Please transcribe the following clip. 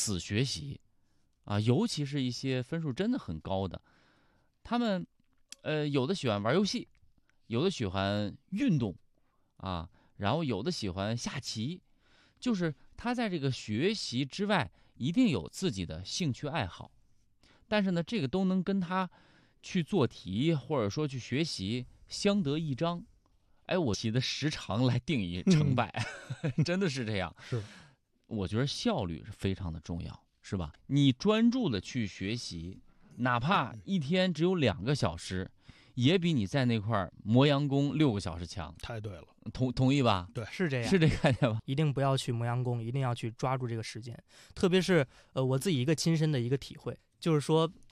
死学习啊，尤其是一些分数真的很高的，他们有的喜欢玩游戏，有的喜欢运动啊，然后有的喜欢下棋，就是他在这个学习之外一定有自己的兴趣爱好，但是呢，这个都能跟他去做题或者说去学习相得益彰。哎，我题的时长来定义成败，真的是这样。 是， 我觉得效率是非常的重要，是吧？你专注的去学习，哪怕一天只有2个小时，也比你在那块磨洋工6个小时强。 太对了， 同意吧？ 对， 是这样， 是这概念吧？ 一定不要去磨洋工，一定要去抓住这个时间。特别是我自己一个亲身的一个体会，就是说